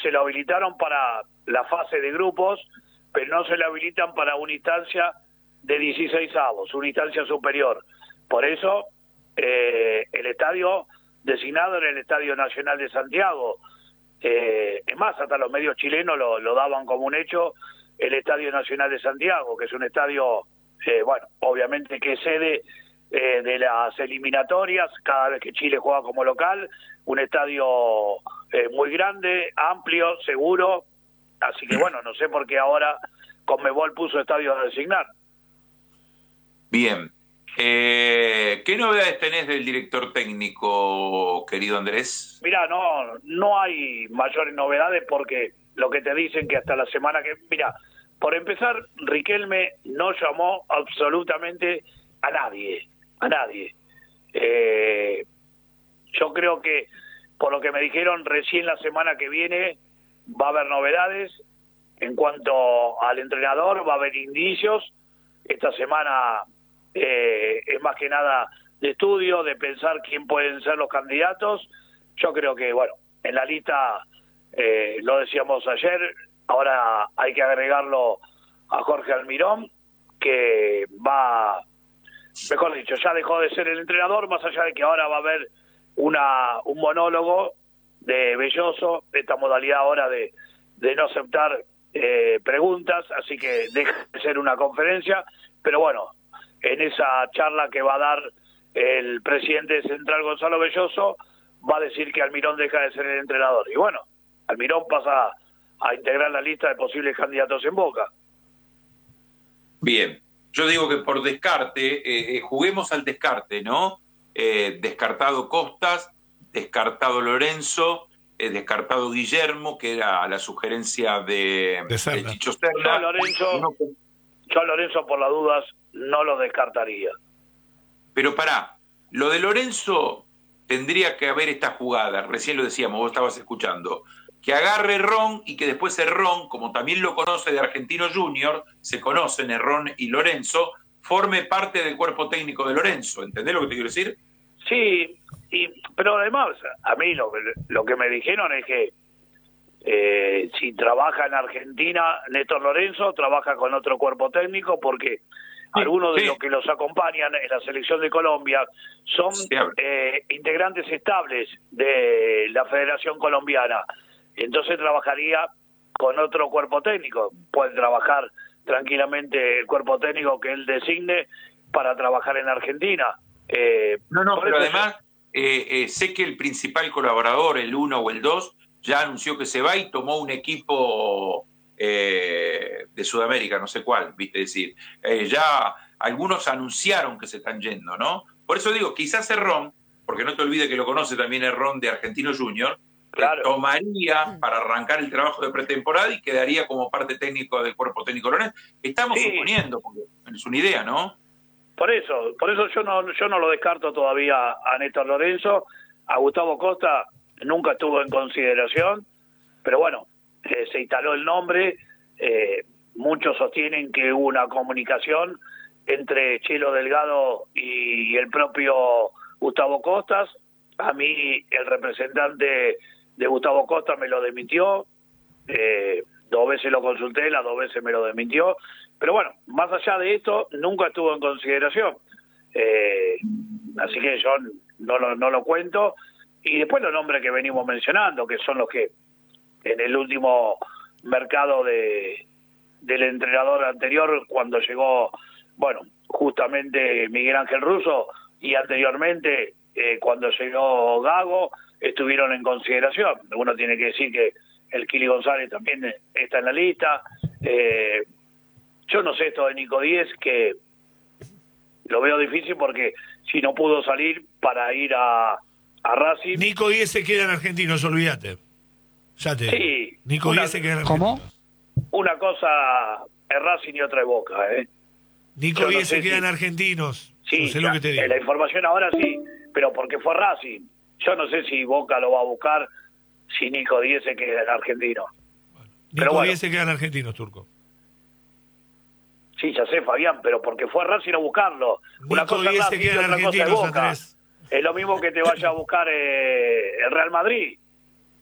se lo habilitaron para la fase de grupos, pero no se lo habilitan para una instancia de 16avos, una instancia superior. Por eso el estadio designado era el Estadio Nacional de Santiago. Es más, hasta los medios chilenos lo daban como un hecho, el Estadio Nacional de Santiago, que es un estadio, bueno, obviamente que es sede de las eliminatorias, cada vez que Chile juega como local, un estadio muy grande, amplio, seguro, así que bueno, no sé por qué ahora Conmebol puso estadio a designar. Bien. ¿Qué novedades tenés del director técnico, querido Andrés? Mirá, no hay mayores novedades porque lo que te dicen que hasta la semana que... Mirá, por empezar, Riquelme no llamó absolutamente a nadie. Yo creo que, por lo que me dijeron, recién la semana que viene va a haber novedades. En cuanto al entrenador, va a haber indicios. Esta semana es más que nada de estudio, de pensar quién pueden ser los candidatos. Yo creo que, bueno, en la lista, lo decíamos ayer, ahora hay que agregarlo a Jorge Almirón, que va, mejor dicho, ya dejó de ser el entrenador, más allá de que ahora va a haber un monólogo de Belloso, esta modalidad ahora de no aceptar preguntas, así que deja de ser una conferencia, pero bueno, en esa charla que va a dar el presidente de Central, Gonzalo Belloso, va a decir que Almirón deja de ser el entrenador. Y bueno, Almirón pasa a integrar la lista de posibles candidatos en Boca. Bien, yo digo que por descarte, juguemos al descarte, ¿no? Descartado Costas, descartado Lorenzo, descartado Guillermo, que era la sugerencia de Chicho Serna. Yo a Lorenzo por las dudas no lo descartaría. Pero pará, lo de Lorenzo tendría que haber esta jugada, recién lo decíamos, vos estabas escuchando, que agarre Ron y que después Ron, como también lo conoce de Argentino Junior, se conocen Ron y Lorenzo, forme parte del cuerpo técnico de Lorenzo, ¿entendés lo que te quiero decir? Sí, pero además, a mí lo que me dijeron es que si trabaja en Argentina, Néstor Lorenzo trabaja con otro cuerpo técnico porque algunos de los que los acompañan en la selección de Colombia son integrantes estables de la Federación Colombiana. Entonces trabajaría con otro cuerpo técnico. Puede trabajar tranquilamente el cuerpo técnico que él designe para trabajar en Argentina. Pero además sé que el principal colaborador, el 1 o el 2, ya anunció que se va y tomó un equipo de Sudamérica, no sé cuál, viste decir. Ya algunos anunciaron que se están yendo, ¿no? Por eso digo, quizás Ron, porque no te olvides que lo conoce también Ron de Argentino Junior, claro, tomaría para arrancar el trabajo de pretemporada y quedaría como parte técnico del cuerpo técnico Lorenzo. Estamos suponiendo, porque es una idea, ¿no? Por eso yo no lo descarto todavía a Néstor Lorenzo. A Gustavo Costa nunca estuvo en consideración, pero bueno, se instaló el nombre. Muchos sostienen que hubo una comunicación entre Chelo Delgado y el propio Gustavo Costas. A mí el representante de Gustavo Costa me lo desmintió, 2 veces lo consulté, las 2 veces me lo desmintió, pero bueno, más allá de esto, nunca estuvo en consideración, así que yo no lo cuento. Y después los nombres que venimos mencionando, que son los que en el último mercado del entrenador anterior, cuando llegó, bueno, justamente Miguel Ángel Russo, y anteriormente cuando llegó Gago, estuvieron en consideración. Uno tiene que decir que el Kili González también está en la lista. Yo no sé esto de Nico Díez, que lo veo difícil porque si no pudo salir para ir a Racing... Nico Díez se queda en Argentinos, olvídate. Ya te sí, Nico Díez se queda en Argentinos. ¿Cómo? Una cosa es Racing y otra es Boca, Nico Díez se queda en Argentinos. Sí, no sé lo que te digo. La información ahora sí, pero porque fue Racing. Yo no sé si Boca lo va a buscar si Nico Díez se queda en Argentino. Bueno, Nico Díez se queda en Argentinos, Turco. Sí, ya sé, Fabián, pero porque fue Racing a buscarlo. Una cosa Díez se queda en Argentinos, Andrés. Es lo mismo que te vaya a buscar el Real Madrid.